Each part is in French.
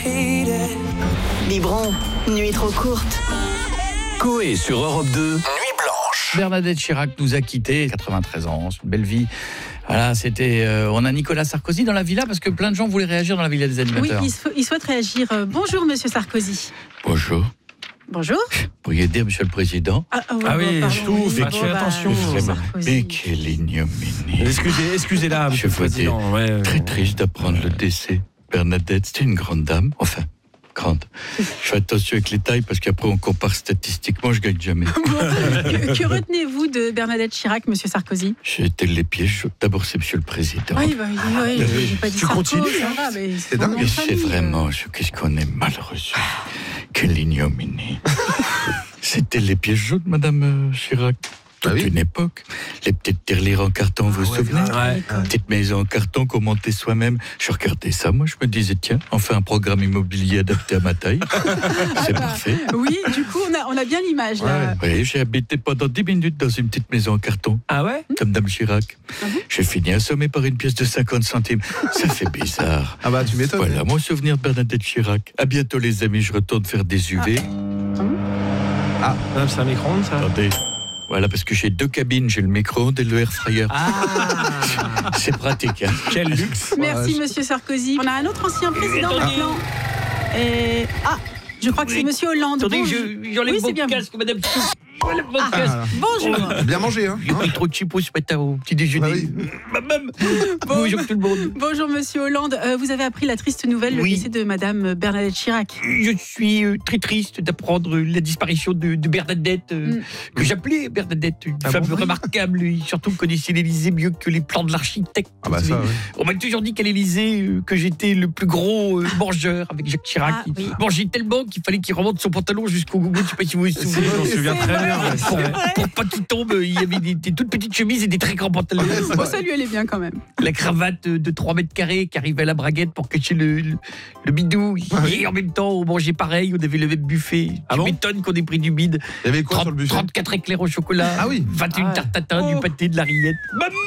Biberon, nuit trop courte. Coé sur Europe 2, Nuit Blanche. Bernadette Chirac nous a quittés, 93 ans, c'est une belle vie. Voilà, c'était. On a Nicolas Sarkozy dans la villa parce que plein de gens voulaient réagir dans la villa des animateurs. Oui, il souhaite réagir. Bonjour, monsieur Sarkozy. Bonjour. Bonjour. Vous pourriez dire, monsieur le président. Je trouve, attention. Mais quelle ignominie. Excusez-la, monsieur le président. Très triste d'apprendre le décès. Bernadette, c'était une grande dame. Enfin, grande. Je fais attention avec les tailles parce qu'après on compare statistiquement, je gagne jamais. Que retenez-vous de Bernadette Chirac, monsieur Sarkozy? J'ai été les pieds chauds. D'abord, c'est monsieur le président. Oui, j'ai pas dit Tu Sarko, continues, ça va, mais c'est dingue. Mais c'est vraiment, qu'est-ce qu'on est malheureux. Quelle ignominie. C'était les pieds jaunes, madame Chirac. Toute une époque. Les petites tirelires en carton, vous vous souvenez? Petite maison en carton qu'on montait soi-même. Je regardais ça, moi, je me disais, tiens, enfin un programme immobilier adapté à ma taille. C'est parfait. Oui, du coup, on a bien l'image, là. Oui, j'ai habité pendant 10 minutes dans une petite maison en carton. Ah ouais? Comme dame Chirac. J'ai fini assommé par une pièce de 50 centimes. Ça fait bizarre. Ah bah, tu m'étonnes. Voilà, mon souvenir de Bernadette Chirac. À bientôt, les amis, je retourne faire des UV. Madame, c'est un micro-ondes, ça? Attendez. Voilà, parce que j'ai 2 cabines, j'ai le micro-ondes et le air fryer. C'est pratique. Hein. Quel luxe. Merci, monsieur Sarkozy. On a un autre ancien président maintenant. Et... je crois que c'est monsieur Hollande. Attendez, j'enlève mon bien casque, madame. Bonjour. Bien mangé, hein? J'ai pris trop de chipos ce matin au petit déjeuner. Bonjour tout le monde. Bonjour, monsieur Hollande. Vous avez appris la triste nouvelle, le décès de madame Bernadette Chirac. Je suis très triste d'apprendre la disparition de Bernadette, que j'appelais Bernadette, une femme remarquable, et surtout connaissait l'Élysée mieux que les plans de l'architecte. On m'a toujours dit qu'à l'Élysée, que j'étais le plus gros mangeur avec Jacques Chirac. Il mangeait tellement qu'il fallait qu'il remonte son pantalon jusqu'au gougou. Je sais pas si vous vous souvenez. Je m'en souviens très bien. Pour pas qu'il tombe, il y avait des toutes petites chemises et des très grands pantalons. Bon, ça lui allait bien quand même. La cravate de 3 mètres carrés qui arrivait à la braguette pour cacher le bidou. Et en même temps, on mangeait pareil, on avait le même buffet. Tu m'étonnes qu'on ait pris du bide. Il y avait quoi sur le buffet? 34 éclairs au chocolat, 21 tartes tatin, du pâté, de la rillette.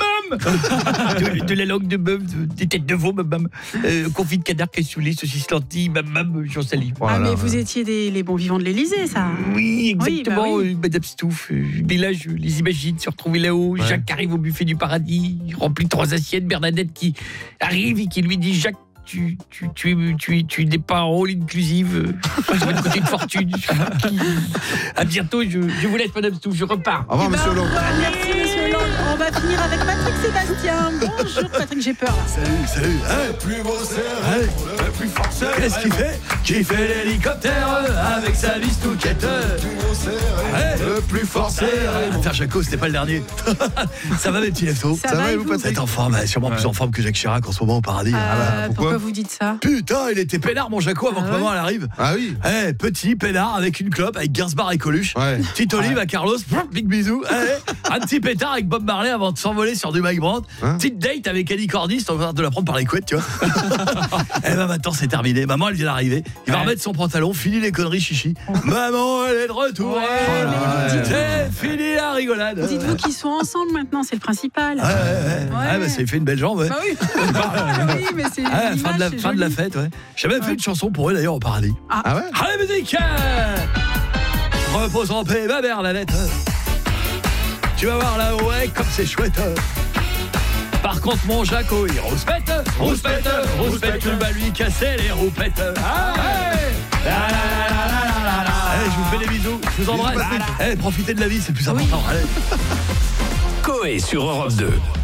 De la langue de bœuf, des têtes de veau, confit de canard cassoulet, saucisse lentille, j'en salive. Mais vous étiez les bons vivants de l'Élysée, ça. Oui, exactement, madame Stouff. Mais là, je les imagine se retrouver là-haut. Jacques arrive au buffet du paradis, il remplit 3 assiettes. Bernadette qui arrive et qui lui dit: Jacques, tu n'es pas en all inclusive. Ça va te coûter une fortune. À bientôt, je vous laisse, madame Stouff, je repars. Au revoir, monsieur Hollande. Merci, monsieur Hollande. On va finir avec Patrick Sébastien. Bonjour, Patrick, j'ai peur. Salut. Le plus beau cerf, le plus fort cerf. Qu'est-ce qu'il fait? Qui fait l'hélicoptère avec sa bistouquette. Le plus fort cerf. Faire Jaco, c'était pas le dernier. Ça va, mes petits leftos? Ça va, et vous, Patrick? Vous êtes en forme, sûrement plus en forme que Jacques Chirac en ce moment au paradis. Pourquoi vous dites ça? Putain, il était peinard, mon Jaco, avant que maman elle arrive. Ah oui. Petit peinard avec une clope, avec Gainsbourg et Coluche. Petite olive à Carlos, big bisou. Un petit pétard avec Bob Marley avant de s'envoler sur du Mike Brandt. Petite date avec Annie Cordy, c'est en train de la prendre par les couettes, tu vois. Maintenant c'est terminé. Maman elle vient d'arriver. Il va remettre son pantalon, fini les conneries chichi. Maman elle est de retour. C'est fini la rigolade. Dites-vous qu'ils sont ensemble maintenant, c'est le principal. Ça lui fait une belle jambe. Bah oui. Oui, mais c'est fin de la fête, J'ai même fait une chanson pour eux d'ailleurs au paradis. Allez, musique! Repose en paix, ma Bernadette. Tu vas voir là-haut, comme c'est chouette. Par contre, mon Jaco, il rouspète, tu vas lui casser les roupettes. Je vous fais des bisous, je vous embrasse. Profitez de la vie, c'est le plus important. Coé sur Europe 2.